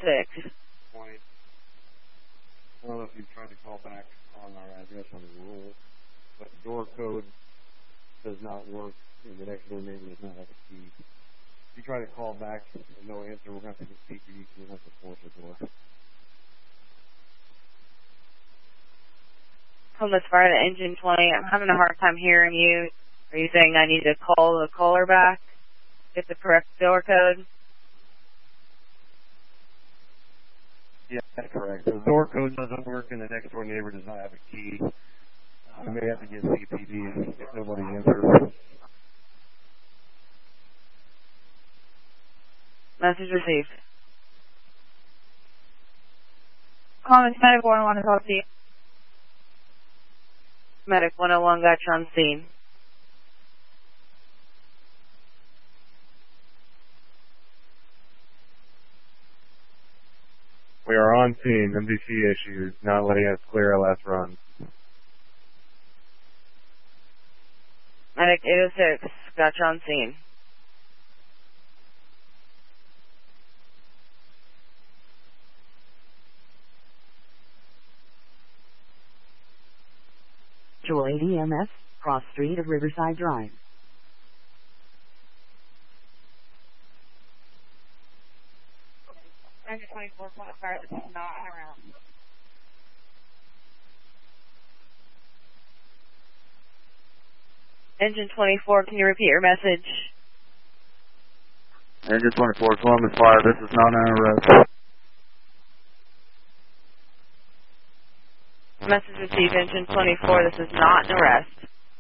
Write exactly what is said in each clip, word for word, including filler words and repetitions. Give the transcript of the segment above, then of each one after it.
six. twenty. I don't know if you tried to call back on our address on the rule, but the door code does not work, and the next door neighbor does not have a key. If you try to call back and no answer, we're going to have to get P P D, so we're going to have to force the door. Homeless Fire to Engine twenty. I'm having a hard time hearing you. Are you saying I need to call the caller back? Get the correct door code? Yeah, that's correct. The door code doesn't work, and the next door neighbor does not have a key. We may have to get C P D if nobody answers. Message received. Commons Medic one oh one to talk to you. Medic one oh one got you on scene. We are on scene. M D C issues, not letting us clear L S runs. Medic eight oh six got you on scene. Joy E M S, Cross Street of Riverside Drive. Engine twenty-four, Homeless Fire, this is not around. Engine twenty-four, can you repeat your message? Engine twenty-four, Columbus Fire, this is not an arrest. Message received, Engine twenty-four, this is not an arrest.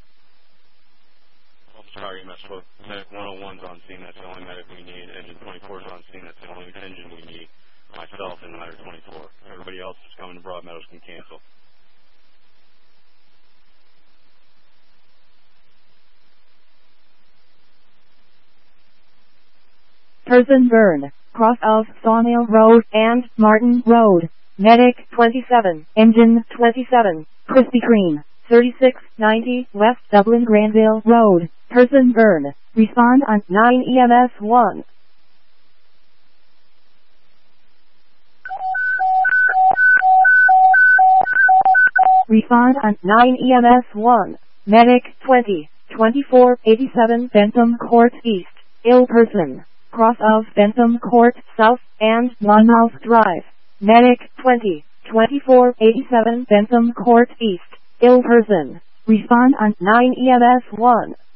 Target mess with Medic one oh one's on scene, that's the only medic we need. Engine twenty-four is on scene, that's the only engine we need. Myself and Medic twenty-four. Everybody else who's coming to Broadmeadows can cancel. Person burn, cross of Sawmill Road and Martin Road. Medic twenty-seven, Engine twenty-seven, Krispy Kreme, thirty-six ninety West Dublin Granville Road. Person burn. Respond on nine E M S one. Respond on nine E M S one. Medic twenty, twenty-four eighty-seven Bentham Court East. Ill person. Cross of Bentham Court South and Monmouth Drive. Medic twenty, twenty-four eighty-seven Bentham Court East. Ill person. Respond on nine E M S one.